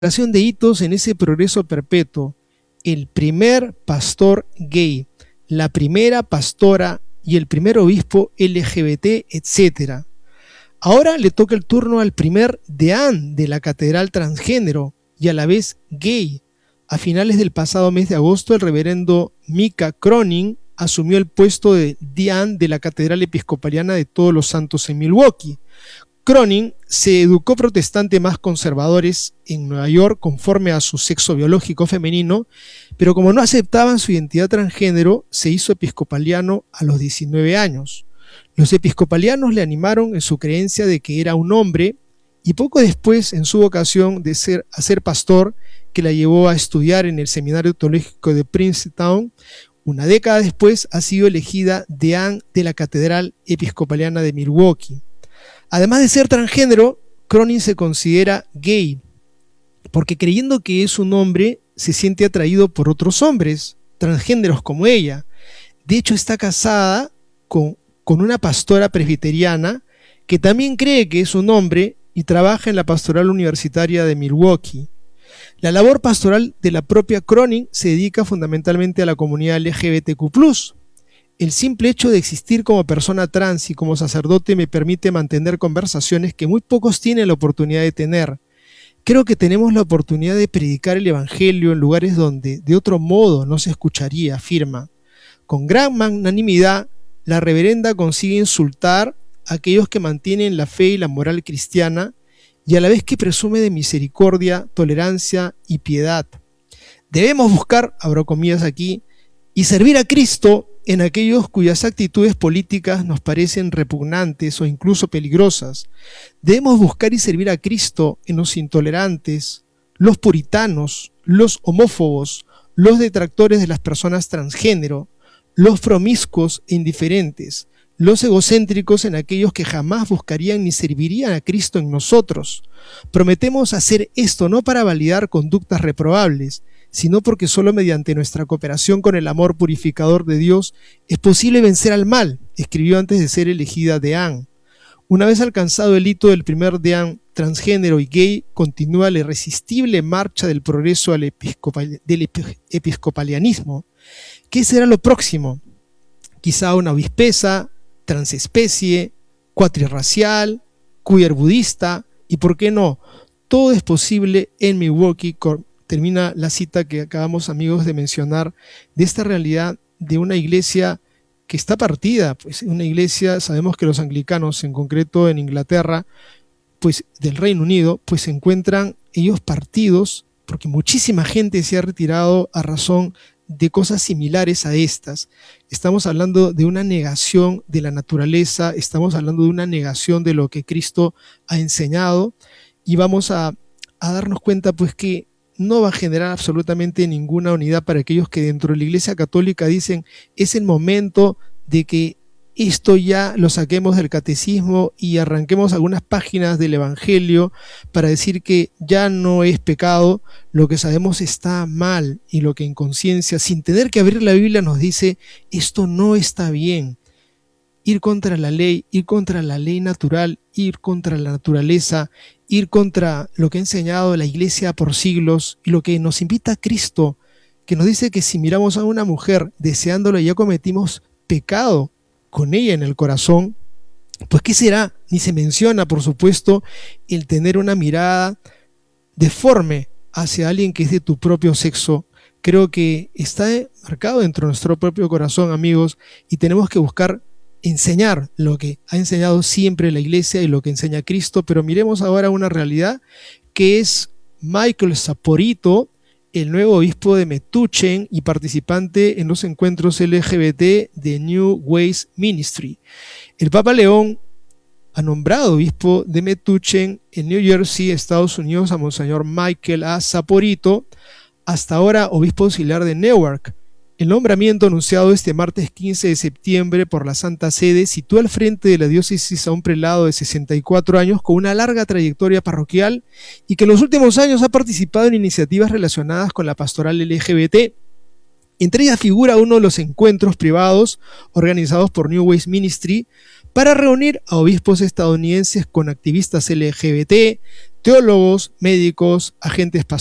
de hitos en ese progreso perpetuo, el primer pastor gay, la primera pastora y el primer obispo LGBT, etc. Ahora le toca el turno al primer deán de la catedral transgénero y a la vez gay. A finales del pasado mes de agosto, el reverendo Micah Cronin asumió el puesto de deán de la Catedral Episcopaliana de Todos los Santos en Milwaukee. Cronin se educó protestante más conservadores en Nueva York conforme a su sexo biológico femenino, pero como no aceptaban su identidad transgénero, se hizo episcopaliano a los 19 años. Los episcopalianos le animaron en su creencia de que era un hombre y poco después en su vocación a ser pastor, que la llevó a estudiar en el Seminario Teológico de Princeton. Una década después ha sido elegida deán de la Catedral Episcopaliana de Milwaukee. Además de ser transgénero, Cronin se considera gay, porque creyendo que es un hombre, se siente atraído por otros hombres, transgéneros como ella. De hecho, está casada con una pastora presbiteriana que también cree que es un hombre y trabaja en la pastoral universitaria de Milwaukee. La labor pastoral de la propia Cronin se dedica fundamentalmente a la comunidad LGBTQ+. El simple hecho de existir como persona trans y como sacerdote me permite mantener conversaciones que muy pocos tienen la oportunidad de tener. Creo que tenemos la oportunidad de predicar el evangelio en lugares donde de otro modo no se escucharía, afirma. Con gran magnanimidad, la reverenda consigue insultar a aquellos que mantienen la fe y la moral cristiana y a la vez que presume de misericordia, tolerancia y piedad. Debemos buscar, abro comillas aquí, y servir a Cristo en aquellos cuyas actitudes políticas nos parecen repugnantes o incluso peligrosas. Debemos buscar y servir a Cristo en los intolerantes, los puritanos, los homófobos, los detractores de las personas transgénero, los promiscuos e indiferentes, los egocéntricos en aquellos que jamás buscarían ni servirían a Cristo en nosotros. Prometemos hacer esto no para validar conductas reprobables, sino porque solo mediante nuestra cooperación con el amor purificador de Dios es posible vencer al mal, escribió antes de ser elegida deán. Una vez alcanzado el hito del primer deán transgénero y gay, continúa la irresistible marcha del progreso del episcopalianismo. ¿Qué será lo próximo? Quizá una obispesa, transespecie, cuatrirracial, queer budista y, ¿por qué no? Todo es posible en Milwaukee. Termina la cita que acabamos, amigos, de mencionar, de esta realidad de una iglesia que está partida, pues una iglesia, sabemos que los anglicanos, en concreto en Inglaterra, pues del Reino Unido, pues se encuentran ellos partidos, porque muchísima gente se ha retirado a razón de cosas similares a estas. Estamos hablando de una negación de la naturaleza, estamos hablando de una negación de lo que Cristo ha enseñado, y vamos a darnos cuenta pues que no va a generar absolutamente ninguna unidad para aquellos que dentro de la Iglesia Católica dicen es el momento de que esto ya lo saquemos del catecismo y arranquemos algunas páginas del Evangelio para decir que ya no es pecado, lo que sabemos está mal y lo que en conciencia, sin tener que abrir la Biblia, nos dice esto no está bien. Ir contra la ley natural, ir contra la naturaleza, ir contra lo que ha enseñado la Iglesia por siglos y lo que nos invita a Cristo, que nos dice que si miramos a una mujer deseándola y ya cometimos pecado con ella en el corazón, pues ¿qué será? Ni se menciona, por supuesto, el tener una mirada deforme hacia alguien que es de tu propio sexo. Creo que está marcado dentro de nuestro propio corazón, amigos, y tenemos que buscar enseñar lo que ha enseñado siempre la Iglesia y lo que enseña Cristo. Pero miremos ahora una realidad que es Michael Saporito, el nuevo obispo de Metuchen y participante en los encuentros LGBT de New Ways Ministry. El Papa León ha nombrado obispo de Metuchen en New Jersey, Estados Unidos, a Monseñor Michael A. Saporito, hasta ahora obispo auxiliar de Newark. El nombramiento anunciado este martes 15 de septiembre por la Santa Sede sitúa al frente de la diócesis a un prelado de 64 años con una larga trayectoria parroquial y que en los últimos años ha participado en iniciativas relacionadas con la pastoral LGBT. Entre ellas figura uno de los encuentros privados organizados por New Ways Ministry para reunir a obispos estadounidenses con activistas LGBT, teólogos, médicos, agentes